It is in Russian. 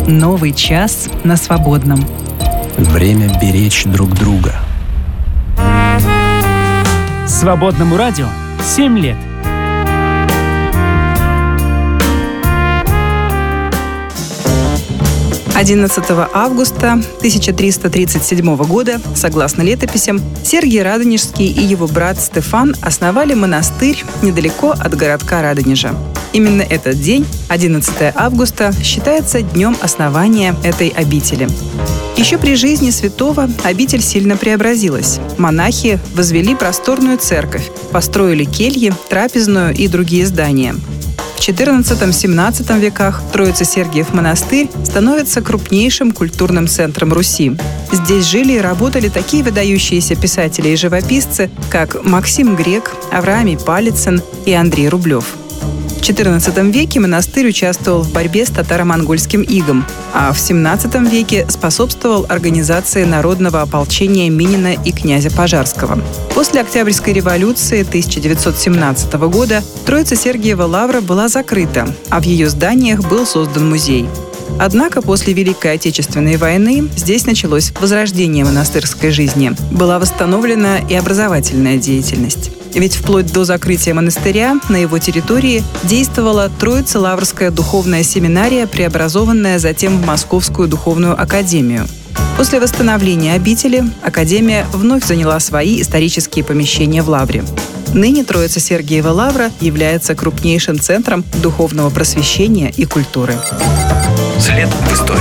Новый час на свободном. Время беречь друг друга. Свободному радио 7 лет. «11 августа 1337 года, согласно летописям, Сергий Радонежский и его брат Стефан основали монастырь недалеко от городка Радонежа. Именно этот день, 11 августа, считается днем основания этой обители. Еще при жизни святого обитель сильно преобразилась. Монахи возвели просторную церковь, построили кельи, трапезную и другие здания. В XIV-XVII веках Троице-Сергиев монастырь становится крупнейшим культурным центром Руси. Здесь жили и работали такие выдающиеся писатели и живописцы, как Максим Грек, Авраамий Палицын и Андрей Рублев. В XIV веке монастырь участвовал в борьбе с татаро-монгольским игом, а в XVII веке способствовал организации народного ополчения Минина и князя Пожарского. После Октябрьской революции 1917 года Троице-Сергиева лавра была закрыта, а в ее зданиях был создан музей. Однако после Великой Отечественной войны здесь началось возрождение монастырской жизни. Была восстановлена и образовательная деятельность. Ведь вплоть до закрытия монастыря на его территории действовала Троице-Лаврская духовная семинария, преобразованная затем в Московскую духовную академию. После восстановления обители академия вновь заняла свои исторические помещения в Лавре. Ныне Троице-Сергиева лавра является крупнейшим центром духовного просвещения и культуры. След в истории.